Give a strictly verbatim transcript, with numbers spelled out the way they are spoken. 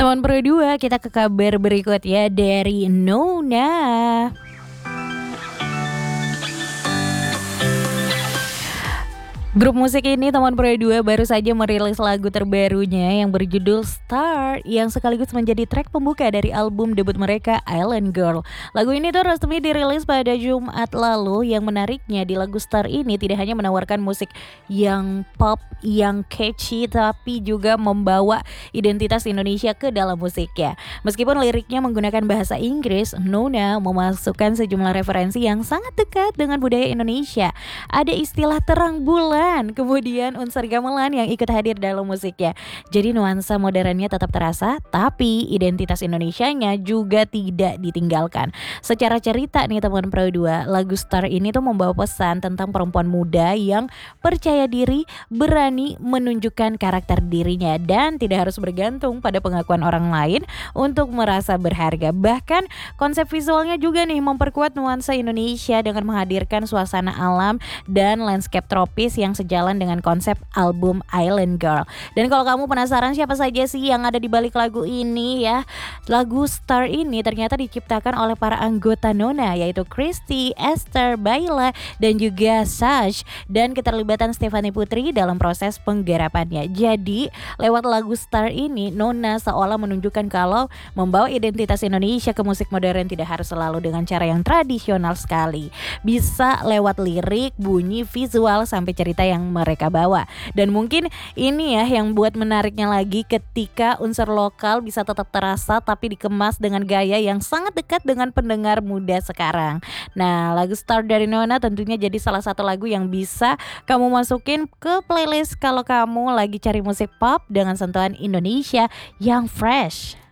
Teman Pro dua, kita ke kabar berikut ya dari Nona. Grup musik ini Teman Pro dua baru saja merilis lagu terbarunya yang berjudul Star, yang sekaligus menjadi track pembuka dari album debut mereka Island Girl. Lagu ini tuh resmi dirilis pada Jumat lalu. Yang menariknya di lagu Star ini tidak hanya menawarkan musik yang pop, yang catchy, tapi juga membawa identitas Indonesia ke dalam musiknya. Meskipun liriknya menggunakan bahasa Inggris, Nona memasukkan sejumlah referensi yang sangat dekat dengan budaya Indonesia. Ada istilah terang bulan, kemudian unsur gamelan yang ikut hadir dalam musiknya. Jadi nuansa modernnya tetap terasa, tapi identitas Indonesianya juga tidak ditinggalkan. Secara cerita nih teman Pro dua, lagu Star ini tuh membawa pesan tentang perempuan muda yang percaya diri, berani menunjukkan karakter dirinya, dan tidak harus bergantung pada pengakuan orang lain untuk merasa berharga. Bahkan konsep visualnya juga nih memperkuat nuansa Indonesia dengan menghadirkan suasana alam dan landscape tropis yang sejalan dengan konsep album Island Girl. Dan kalau kamu penasaran siapa saja sih yang ada di balik lagu ini ya, lagu Star ini ternyata diciptakan oleh para anggota Nona, yaitu Christy, Esther, Baila, dan juga Sash, dan keterlibatan Stefani Putri dalam proses penggarapannya. Jadi lewat lagu Star ini Nona seolah menunjukkan kalau membawa identitas Indonesia ke musik modern tidak harus selalu dengan cara yang tradisional sekali. Bisa lewat lirik, bunyi, visual, sampai cerita yang mereka bawa. Dan mungkin ini ya yang buat menariknya lagi, ketika unsur lokal bisa tetap terasa tapi dikemas dengan gaya yang sangat dekat dengan pendengar muda sekarang. Nah, lagu Star dari Nona tentunya jadi salah satu lagu yang bisa kamu masukin ke playlist kalau kamu lagi cari musik pop dengan sentuhan Indonesia yang fresh.